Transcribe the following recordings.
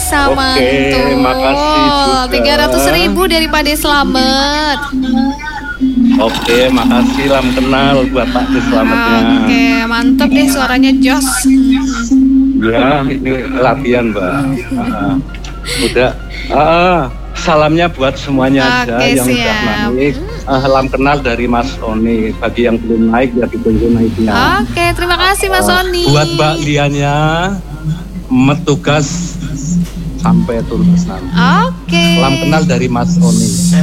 bisa Oke, mantul. makasih juga. 300.000 dari Pak De Slamet. Oke, makasih lam kenal buat Pak De Slametnya. Oke, mantep deh suaranya jos. Ya, ini latihan, Mbak. Udah. Salamnya buat semuanya aja Oke, yang udah siap. naik. Salam kenal dari Mas Oni. Bagi yang belum naik ya ditunggu naiknya. Oke, terima kasih Mas Oni. Buat Mbak Lianya, metugas sampai tuntas nanti. Oke. Salam kenal dari Mas Oni.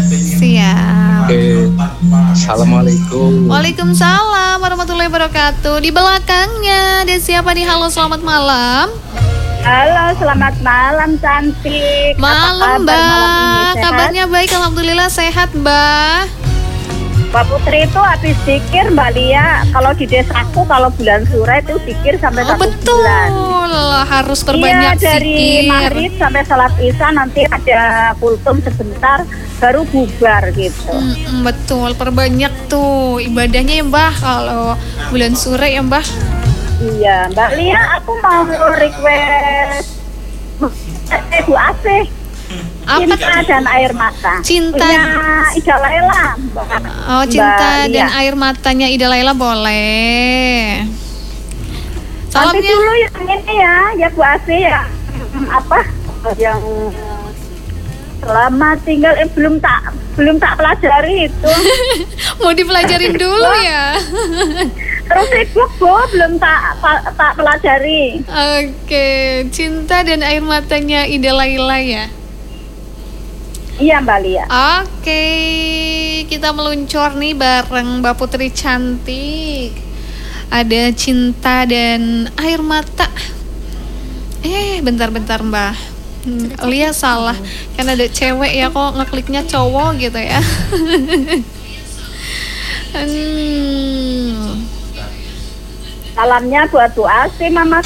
Siap. Oke. Assalamualaikum. Waalaikumsalam warahmatullahi wabarakatuh. Di belakangnya ada siapa nih? Halo, selamat malam. Halo, selamat malam cantik. Malam, Apa kabar malam ini? Mbak. Sehat? Kabarnya baik, alhamdulillah sehat, Mbak. Mbak Putri itu habis zikir Mbak Lia. Kalau di desaku kalau bulan Suro itu zikir sampai Oh, 1 betul. bulan. Harus perbanyak Iya, dari zikir. maghrib sampai salat isya nanti ada kultum sebentar baru bubar gitu. Betul, perbanyak tuh ibadahnya ya, Mbak. Kalau bulan sore ya, Mbak. Iya, Mbak Lia, aku mau request Bu Asih. Apa? Cinta dan air mata. Cinta. Punya Ida Laila. Oh, cinta Mbak dan Lia. air matanya Ida Laila boleh. Nanti Salamnya. dulu yang ini ya Bu Asih ya. Apa yang selamat tinggal belum tak pelajari itu. Mau dipelajarin dulu ya. Terus sibuk Bu, belum tak pelajari. Oke, cinta dan air matanya Ida Laila ya. Iya Mbak Lia. Oke, kita meluncur nih bareng Mbak Putri cantik. Ada cinta dan air mata. Bentar-bentar Mbak. Lia salah. Kan ada cewek ya, kok ngekliknya cowok gitu ya. Salamnya buat Bu Asih, Mama